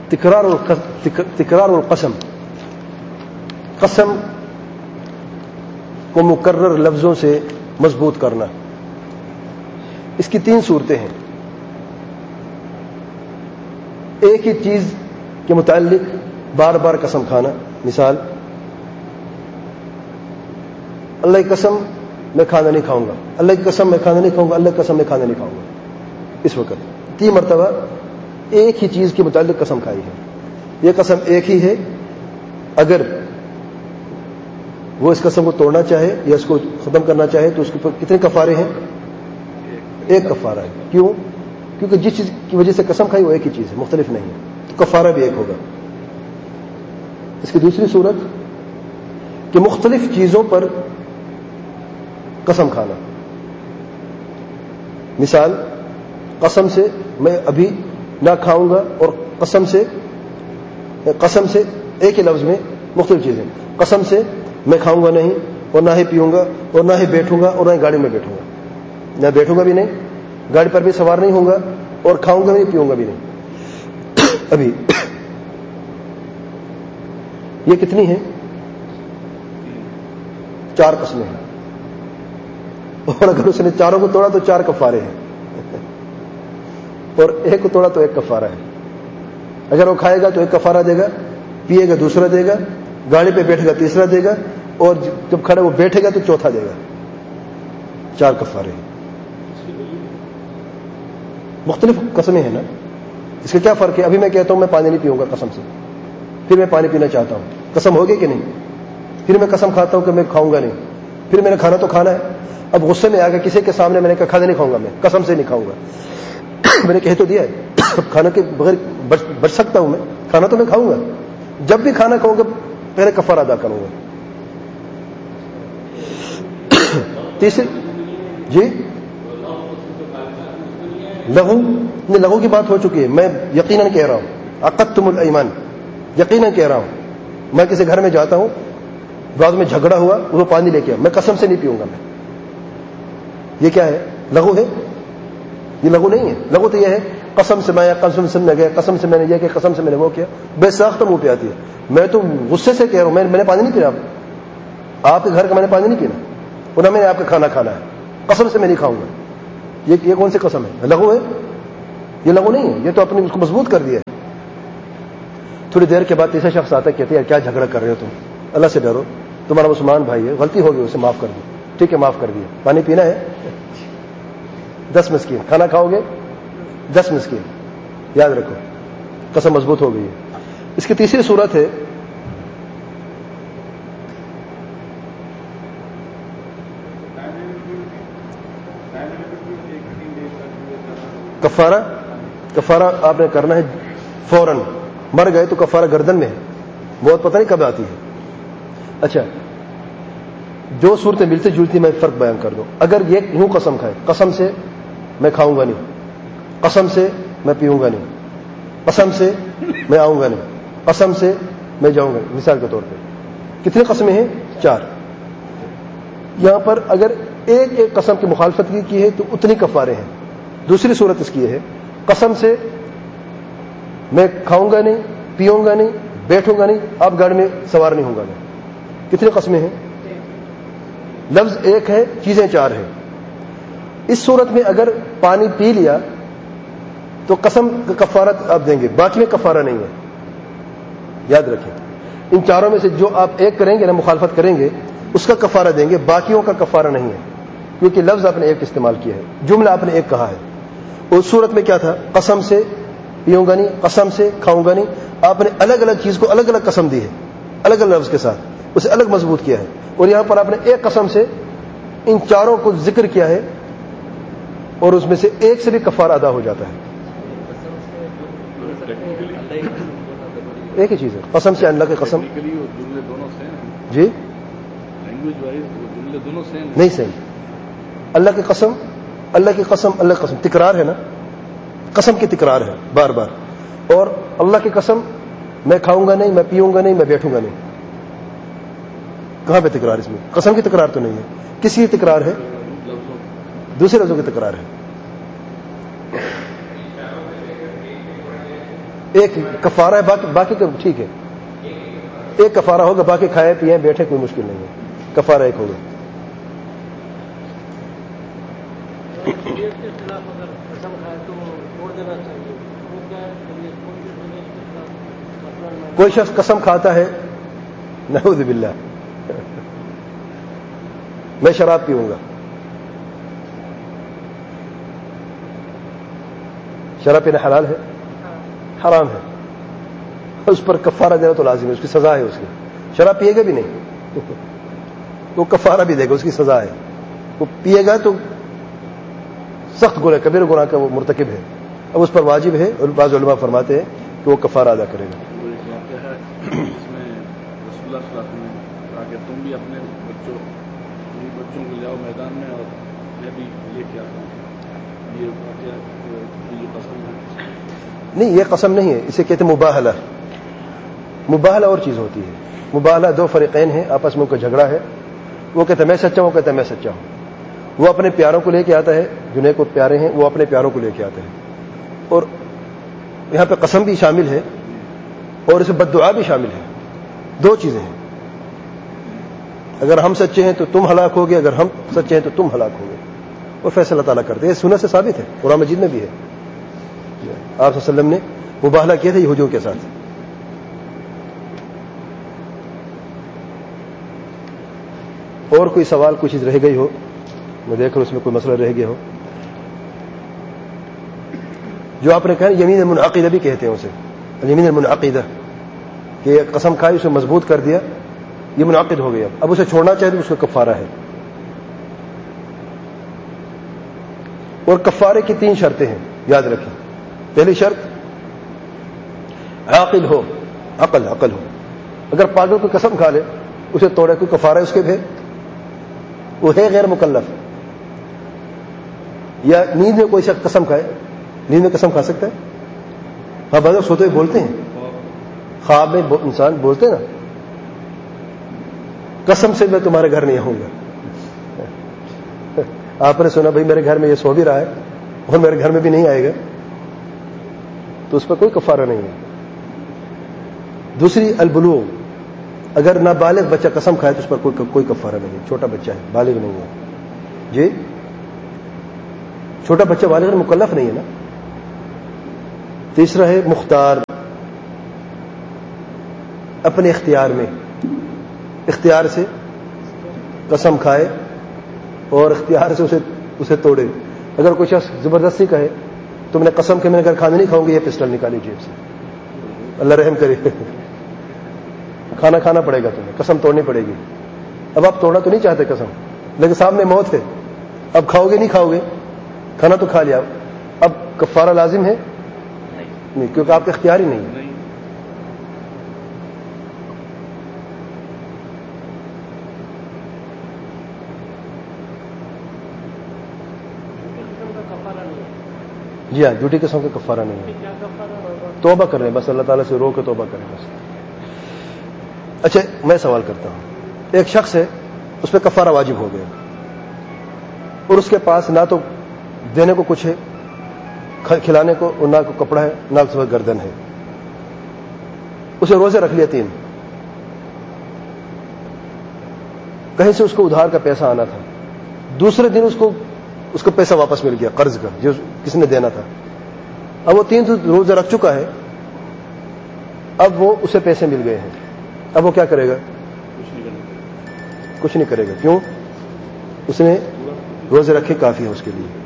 تکرار القسم، قسم کو مکرر لفظوں سے مضبوط کرنا. اس کی 3 صورتیں ہیں. ایک ہی چیز کے متعلق بار بار قسم کھانا. مثال، اللہ کی قسم میں کھانا نہیں کھاؤں گا، اللہ کی قسم میں کھانا نہیں کھاؤں گا، اللہ کی قسم میں کھانا نہیں کھاؤں گا. اس وقت 3 مرتبہ ایک ہی چیز کے متعلق قسم کھائی ہے. یہ قسم ایک ہی ہے. اگر وہ اس قسم کو توڑنا چاہے یا اس کو ختم کرنا چاہے تو اس کے اوپر کتنے کفارے ہیں؟ ایک کفارہ ہے. کیوں؟ کیونکہ جس چیز کی وجہ سے قسم کھائی وہ ایک ہی چیز ہے، مختلف نہیں ہے، تو کفارہ بھی ایک ہوگا. اس کی دوسری صورت کہ مختلف چیزوں پر قسم کھانا. مثال، قسم سے میں ابھی نہ کھاؤں گا، اور قسم سے ایک ہی لفظ میں مختلف چیزیں. قسم سے میں کھاؤں گا نہیں، اور نہ ہی پیوں گا، اور نہ ہی بیٹھوں گا، اور نہ ہی گاڑی میں بیٹھوں گا. نہ بیٹھوں گا بھی نہیں، گاڑی پر بھی سوار نہیں ہوں گا، اور کھاؤں گا بھی نہیں، پیوں گا بھی نہیں. ابھی یہ کتنی ہیں؟ 4 قسمیں ہیں. اور اگر اس نے چاروں کو توڑا تو 4 کفارے ہیں، اور ایک کو توڑا تو ایک کفارہ ہے. اگر وہ کھائے گا تو ایک کفارہ دے گا، پیے گا دوسرا دے گا، گاڑی پہ بیٹھے گا تیسرا دے گا، اور جب کھڑے وہ بیٹھے گا تو چوتھا دے گا. 4 کفارے ہیں. مختلف قسمیں ہیں نا. اس کا کیا فرق ہے؟ ابھی میں کہتا ہوں میں پانی نہیں پیوں گا قسم سے، پھر میں پانی پینا چاہتا ہوں، قسم ہوگی کہ نہیں؟ پھر میں قسم کھاتا ہوں کہ میں کھاؤں گا نہیں، پھر میں نے کھانا تو کھانا ہے. اب غصے میں آ گیا کسی کے سامنے، میں نے کہا کھانا نہیں کھاؤں گا، میں قسم سے نہیں کھاؤں گا. میں نے کہہ تو دیا ہے. اب کھانا کے بغیر بچ سکتا ہوں میں؟ کھانا تو میں کھاؤں گا. جب بھی کھانا کھاؤں گا پہلے کفارہ ادا کروں گا. تیسری جی لغو کی بات ہو چکی ہے. میں یقیناً کہہ رہا ہوں، عقدتم الایمان، یقیناً کہہ رہا ہوں. میں کسی گھر میں جاتا ہوں، بعد میں جھگڑا ہوا، وہ پانی لے کے آیا، میں قسم سے نہیں پیوں گا. میں یہ کیا ہے؟ لغو ہے؟ یہ لغو نہیں ہے. لغو تو یہ ہے قسم سے میں قسم سے میں گیا، قسم سے میں نے یہ کیا، قسم سے میں نے وہ کیا. بے ساختہ منہ پہ آتی ہے. میں تو غصے سے کہہ رہا ہوں، میں نے پانی نہیں پینا. آپ کے گھر کا میں نے پانی نہیں پینا، اور نہ میں نے آپ کا کھانا کھانا ہے. قسم سے میں نہیں کھاؤں گا. یہ کون سی قسم ہے؟ لغو ہے؟ یہ لغو نہیں ہے. یہ تو اپنے اس کو مضبوط کر دیا ہے. تھوڑی دیر کے بعد تیسرا شخص آتا ہے، کہتے ہیں کیا جھگڑا کر رہے ہو تم؟ اللہ سے ڈرو، تمہارا مسلمان بھائی ہے، غلطی ہوگی، اسے معاف کر دو. ٹھیک ہے، معاف کر دیا. پانی پینا ہے، 10 مسکین. کھانا کھاؤ گے 10 مسکین. یاد رکھو، قسم مضبوط ہو گئی ہے. اس کی تیسری صورت ہے کفارہ آپ نے کرنا ہے فوراً. مر گئے تو کفارہ گردن میں ہے، موت پتہ نہیں کب آتی ہے. اچھا، جو صورتیں ملتی جلتی میں فرق بیان کر دوں. اگر یہ یوں قسم کھائے، قسم سے میں کھاؤں گا نہیں، قسم سے میں پیوں گا نہیں، قسم سے میں آؤں گا نہیں، قسم سے میں جاؤں گا. مثال کے طور پہ کتنی قسمیں ہیں؟ 4. یہاں پر اگر ایک قسم کی مخالفت کی ہے تو اتنی کفارے ہیں. دوسری صورت اس کی یہ ہے، قسم سے میں کھاؤں گا نہیں، پیوں گا نہیں، بیٹھوں گا نہیں، آپ گاڑی میں سوار نہیں ہوں گا میں. کتنی قسمیں ہیں؟ لفظ ایک ہے، چیزیں 4 ہیں. اس صورت میں اگر پانی پی لیا تو قسم کا کفارت آپ دیں گے، باقی میں کفارہ نہیں ہے. یاد رکھیں، ان 4 میں سے جو آپ ایک کریں گے نا، مخالفت کریں گے، اس کا کفارہ دیں گے، باقیوں کا کفارہ نہیں ہے، کیونکہ لفظ آپ نے ایک استعمال کیا ہے، جملہ آپ نے ایک کہا ہے. اس صورت میں کیا تھا؟ قسم سے پیوں گا نہیں، قسم سے کھاؤں گا نہیں. آپ نے الگ الگ چیز کو الگ الگ قسم دی ہے، الگ الگ لفظ کے ساتھ، اسے الگ مضبوط کیا ہے. اور یہاں پر آپ نے ایک قسم سے ان 4 کو ذکر کیا ہے، اور اس میں سے ایک سے بھی کفارہ ادا ہو جاتا ہے. ایک ہی چیز ہے. قسم سے اللہ کی قسم جی نہیں سیم. اللہ کی قسم، اللہ کی قسم، اللہ کی قسم تکرار ہے نا، قسم کی تکرار ہے بار بار. اور اللہ کی قسم میں کھاؤں گا نہیں، میں پیوں گا نہیں، میں بیٹھوں گا نہیں. کہاں پہ تکرار؟ اس میں قسم کی تکرار تو نہیں ہے. کسی کی تکرار ہے؟ دوسرے لفظوں کی تکرار ہے. ایک کفارہ ہے، باقی کا ٹھیک ہے، ایک کفارہ ہوگا، باقی کھائے پیے بیٹھے کوئی مشکل نہیں ہے، کفارہ ایک ہوگا۔ کوئی شخص قسم کھاتا ہے نعوذ باللہ میں شراب پیوں گا، شراب پینا حلال ہے؟ حرام ہے، اس پر کفارہ دینا تو لازم ہے، اس کی سزا ہے، اس کی شراب پیے گا بھی نہیں وہ کفارہ بھی دے گا، اس کی سزا ہے، وہ پیے گا تو سخت گناہ کبیر گناہ کا وہ مرتکب ہے، اب اس پر واجب ہے، اور بعض علماء فرماتے ہیں کہ وہ کفارہ ادا کرے گا۔ اس میں رسول اللہ صلی اللہ علیہ وسلم نے کہا کہ تم بھی اپنے بچوں کو جاؤ میدان میں اور میں بھی لے کے آتا ہوں، یہ قسم ہے؟ نہیں، یہ قسم نہیں ہے، اسے کہتے ہیں مباہلہ۔ مباہلہ اور چیز ہوتی ہے، مباہلہ دو فریقین ہیں، آپس میں ان کا جھگڑا ہے، وہ کہتے ہیں میں سچا ہوں، کہتا ہے میں سچا ہوں، وہ اپنے پیاروں کو لے کے آتا ہے، جنہیں کو پیارے ہیں وہ اپنے پیاروں کو لے کے آتے ہیں، اور یہاں پہ قسم بھی شامل ہے اور اسے بد دعا بھی شامل ہے، دو چیزیں ہیں، اگر ہم سچے ہیں تو تم ہلاک ہوگے، اگر ہم سچے ہیں تو تم ہلاک ہوگے، اور فیصلہ تعالیٰ کرتے ہیں، یہ سنت سے ثابت ہے، قرآن مجید میں بھی ہے، آپ صلی اللہ علیہ وسلم نے مباہلہ کیا تھا یہودیوں کے ساتھ۔ اور کوئی سوال کوئی چیز رہ گئی ہو، میں دیکھ رہا ہوں اس میں کوئی مسئلہ رہ گیا ہو، جو آپ نے کہا یمین المنعقدہ بھی کہتے ہیں اسے، یمین المنعقدہ، کہ قسم کھائی اسے مضبوط کر دیا، یہ منعقد ہو گیا، اب اسے چھوڑنا چاہے تو اس کا کفارہ ہے، اور کفارے کی 3 شرطیں ہیں، یاد رکھیں۔ پہلی شرط عاقل ہو، عقل ہو، اگر پاگل کو قسم کھا لے اسے توڑے، کوئی کفارہ ہے اس کے بھی، وہ ہے غیر مکلف، یا نیند میں کوئی شخص قسم کھائے، نیند میں قسم کھا سکتا ہے؟ ہاں، بعض سوتے ہوئے بولتے ہیں، خواب میں انسان بولتے ہیں نا، قسم سے میں تمہارے گھر نہیں آؤں گا، آپ نے سنا بھائی میرے گھر میں یہ سو بھی رہا ہے اور میرے گھر میں بھی نہیں آئے گا، تو اس پر کوئی کفارہ نہیں ہے۔ دوسری البلوغ، اگر نابالغ بچہ قسم کھائے تو اس پر کوئی کفارہ نہیں ہے، چھوٹا بچہ ہے، بالغ نہیں ہے، جی چھوٹا بچہ بالغ مکلف نہیں ہے نا۔ تیسرا ہے مختار، اپنے اختیار میں، اختیار سے قسم کھائے اور اختیار سے اسے توڑے۔ اگر کوئی شخص زبردستی کہے تم نے قسم کہ میں اگر کھانا نہیں کھاؤں گی، یہ پسٹل نکالی جیب سے، اللہ رحم کرے، کھانا کھانا پڑے گا، تمہیں قسم توڑنی پڑے گی۔ اب آپ توڑنا تو نہیں چاہتے قسم، لیکن سامنے موت ہے، اب کھاؤ گے نہیں کھاؤ گے، کھانا تو کھا لیا، اب کفارہ لازم ہے نہیں، کیونکہ آپ کا اختیار ہی نہیں ہے۔ جی ہاں، جھوٹی قسم کا کفارہ نہیں ہے، توبہ کر رہے ہیں بس، اللہ تعالیٰ سے رو کے توبہ کریں بس۔ اچھا، میں سوال کرتا ہوں، ایک شخص ہے اس پہ کفارہ واجب ہو گیا اور اس کے پاس نہ تو دینے کو کچھ ہے، کھلانے کو، اور نہ کو کپڑا ہے، نہ اس وقت گردن ہے، اسے روزے رکھ لیا 3، کہیں سے اس کو ادھار کا پیسہ آنا تھا، دوسرے دن اس کو پیسہ واپس مل گیا قرض کا جو کس نے دینا تھا، اب وہ 3 روزے رکھ چکا ہے، اب وہ اسے پیسے مل گئے ہیں، اب وہ کیا کرے گا؟ کچھ نہیں کرے گا، کیوں؟ اس نے روزے رکھے کافی ہے اس کے لیے۔